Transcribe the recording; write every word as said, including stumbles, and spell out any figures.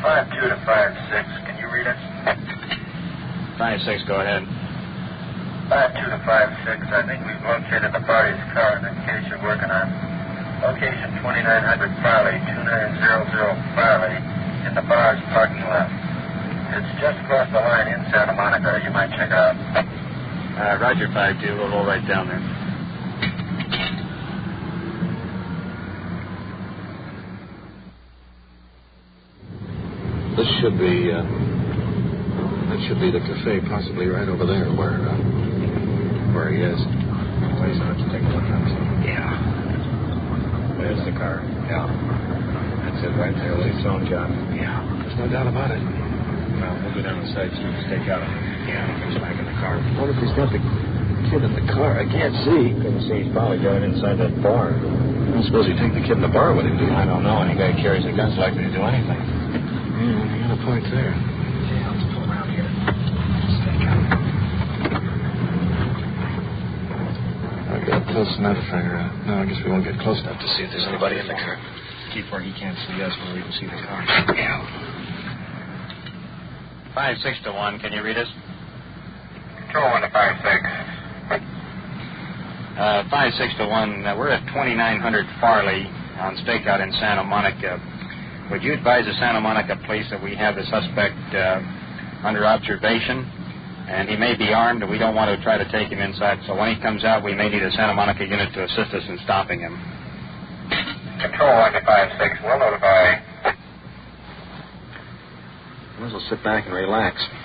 five two to five six, can you read it? five six, go ahead. five two to five six, I think we've located the party's car in the case you're working on. Location twenty-nine hundred Farley, two nine zero zero Farley, in the bar's parking lot. It's just across the line in Santa Monica. You might check it out. Uh, Roger, five two, we'll roll right down there. This should be, uh, that should be the cafe, possibly right over there where, uh, where he is. Please, I'll have to take a look at it. Yeah. There's the car. Yeah. That's it right there, Lee's own job. Yeah, there's no doubt about it. Well, we'll go down the side so we can stake out. Yeah. He's back in the car. What if he's got the kid in the car? I can't see. Couldn't see. He's probably going inside that bar. I suppose he'd take the kid in the bar with him, do you? I don't know. Any guy who carries a gun's likely to do anything. Yeah, you got a point there. Yeah, let's pull around here. Stake out. I've got close enough for... Uh, no, I guess we won't get close enough to see if there's anybody in the car. Keep where he can't see us where we can see the car. Yeah. Five six to one. Can you read us? Control one to five six. Uh, five six to one. Uh, we're at twenty-nine hundred Farley on stakeout in Santa Monica. Would you advise the Santa Monica police that we have the suspect uh, under observation, and he may be armed, and we don't want to try to take him inside. So when he comes out, we may need a Santa Monica unit to assist us in stopping him. Control one to five six, we'll notify. Might as well sit back and relax.